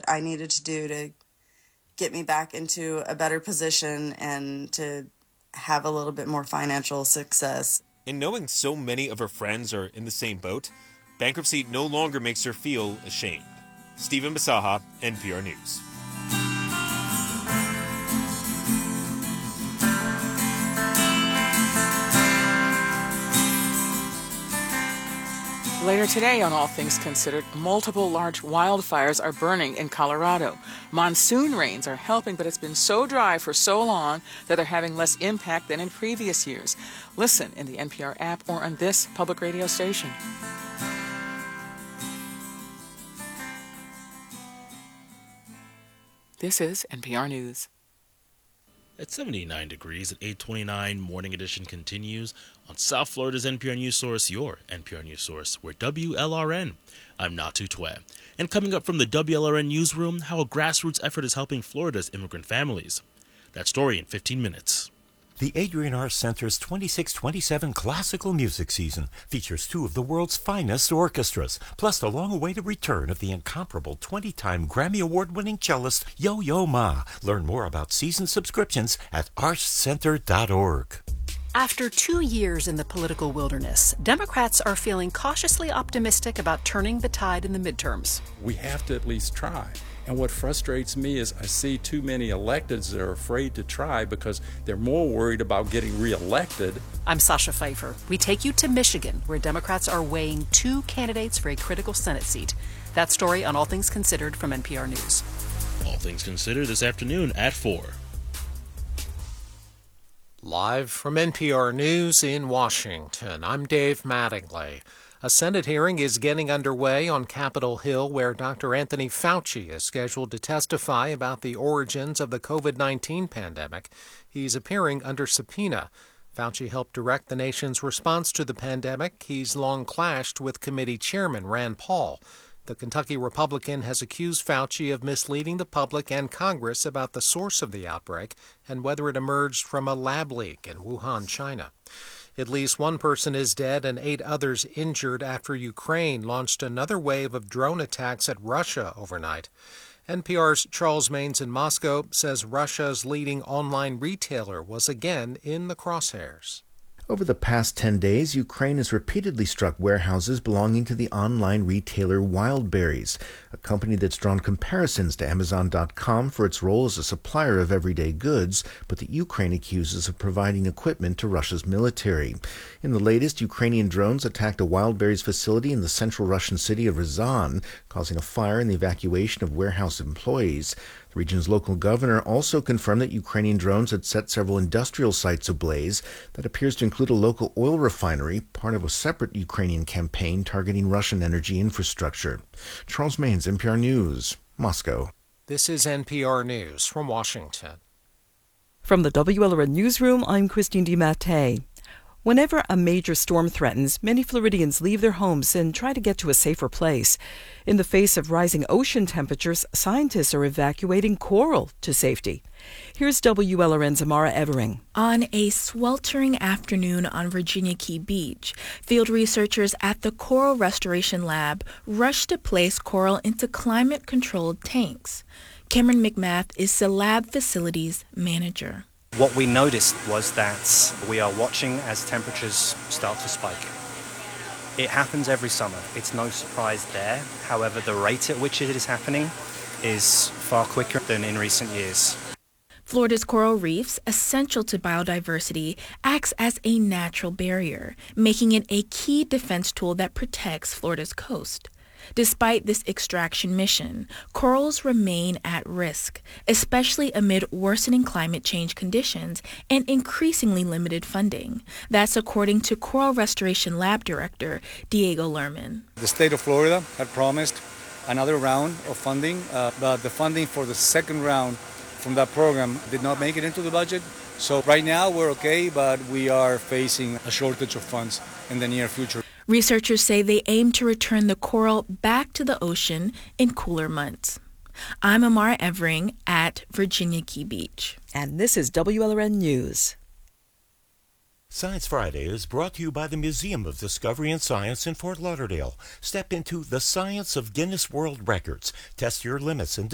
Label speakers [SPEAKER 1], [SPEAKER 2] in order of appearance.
[SPEAKER 1] what I needed to do to get me back into a better position and to have a little bit more financial success.
[SPEAKER 2] And knowing so many of her friends are in the same boat, bankruptcy no longer makes her feel ashamed. Stephen Basaha, NPR News.
[SPEAKER 3] Later today on All Things Considered, multiple large wildfires are burning in Colorado. Monsoon rains are helping, but it's been so dry for so long that they're having less impact than in previous years. Listen in the NPR app or on this public radio station. This is NPR News.
[SPEAKER 4] At 79 degrees at 8:29, Morning Edition continues on South Florida's NPR News Source, your NPR News Source. We're WLRN. I'm Natu Twe. And coming up from the WLRN newsroom, how a grassroots effort is helping Florida's immigrant families. That story in 15 minutes.
[SPEAKER 5] The Adrienne R. Center's 26-27 classical music season features two of the world's finest orchestras, plus the long-awaited return of the incomparable 20-time Grammy Award-winning cellist Yo-Yo Ma. Learn more about season subscriptions at archcenter.org.
[SPEAKER 6] After 2 years in the political wilderness, Democrats are feeling cautiously optimistic about turning the tide in the midterms.
[SPEAKER 7] We have to at least try. And what frustrates me is I see too many electeds that are afraid to try because they're more worried about getting reelected.
[SPEAKER 6] I'm Sasha Pfeiffer. We take you to Michigan, where Democrats are weighing two candidates for a critical Senate seat. That story on All Things Considered from NPR News.
[SPEAKER 4] All Things Considered this afternoon at 4.
[SPEAKER 8] Live from NPR News in Washington, I'm Dave Mattingly. A Senate hearing is getting underway on Capitol Hill where Dr. Anthony Fauci is scheduled to testify about the origins of the COVID-19 pandemic. He's appearing under subpoena. Fauci helped direct the nation's response to the pandemic. He's long clashed with committee chairman Rand Paul. The Kentucky Republican has accused Fauci of misleading the public and Congress about the source of the outbreak and whether it emerged from a lab leak in Wuhan, China. At least one person is dead and 8 others injured after Ukraine launched another wave of drone attacks at Russia overnight. NPR's Charles Maynes in Moscow says Russia's leading online retailer was again in the crosshairs.
[SPEAKER 9] Over the past 10 days, Ukraine has repeatedly struck warehouses belonging to the online retailer Wildberries, a company that's drawn comparisons to Amazon.com for its role as a supplier of everyday goods, but that Ukraine accuses of providing equipment to Russia's military. In the latest, Ukrainian drones attacked a Wildberries facility in the central Russian city of Ryazan, causing a fire and the evacuation of warehouse employees. The region's local governor also confirmed that Ukrainian drones had set several industrial sites ablaze. That appears to include a local oil refinery, part of a separate Ukrainian campaign targeting Russian energy infrastructure. Charles Maynes, NPR News, Moscow.
[SPEAKER 8] This is NPR News from Washington.
[SPEAKER 10] From the WLRN Newsroom, I'm Christine DiMattei. Whenever a major storm threatens, many Floridians leave their homes and try to get to a safer place. In the face of rising ocean temperatures, scientists are evacuating coral to safety. Here's WLRN's Amara Evering.
[SPEAKER 11] On a sweltering afternoon on Virginia Key Beach, field researchers at the Coral Restoration Lab rushed to place coral into climate-controlled tanks. Cameron McMath is the lab facilities manager.
[SPEAKER 12] What we noticed was that we are watching as temperatures start to spike. It happens every summer. It's no surprise there. However, the rate at which it is happening is far quicker than in recent years.
[SPEAKER 11] Florida's coral reefs, essential to biodiversity, acts as a natural barrier, making it a key defense tool that protects Florida's coast. Despite this extraction mission, corals remain at risk, especially amid worsening climate change conditions and increasingly limited funding. That's according to Coral Restoration Lab Director Diego Lerman.
[SPEAKER 13] The state of Florida had promised another round of funding, but the funding for the second round from that program did not make it into the budget. So right now we're okay, but we are facing a shortage of funds in the near future.
[SPEAKER 11] Researchers say they aim to return the coral back to the ocean in cooler months. I'm Amara Evering at Virginia Key Beach.
[SPEAKER 10] And this is WLRN News.
[SPEAKER 5] Science Friday is brought to you by the Museum of Discovery and Science in Fort Lauderdale. Step into the science of Guinness World Records. Test your limits and